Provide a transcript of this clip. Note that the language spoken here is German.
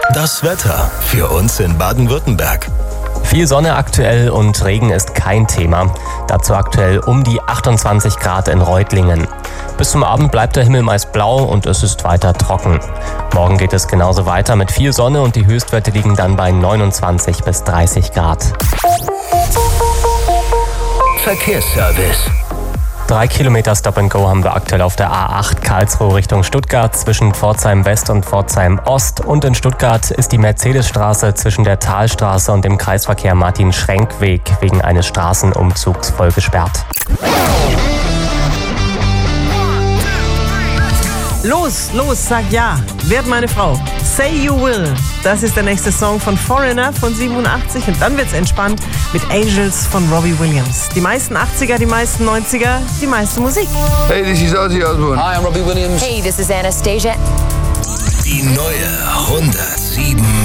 Das Wetter für uns in Baden-Württemberg. Viel Sonne aktuell und Regen ist kein Thema. Dazu aktuell um die 28 Grad in Reutlingen. Bis zum Abend bleibt der Himmel meist blau und es ist weiter trocken. Morgen geht es genauso weiter mit viel Sonne und die Höchstwerte liegen dann bei 29 bis 30 Grad. Verkehrsservice. 3 Kilometer Stop and Go haben wir aktuell auf der A8 Karlsruhe Richtung Stuttgart zwischen Pforzheim West und Pforzheim Ost. Und in Stuttgart ist die Mercedesstraße zwischen der Talstraße und dem Kreisverkehr Martin-Schrenk-Weg wegen eines Straßenumzugs voll gesperrt. Los, sag ja, werd meine Frau. Say You Will. Das ist der nächste Song von Foreigner von 87 und dann wird's entspannt mit Angels von Robbie Williams. Die meisten 80er, die meisten 90er, die meiste Musik. Hey, this is Ozzy Osbourne. Hi, I'm Robbie Williams. Hey, this is Anastasia. Die neue 107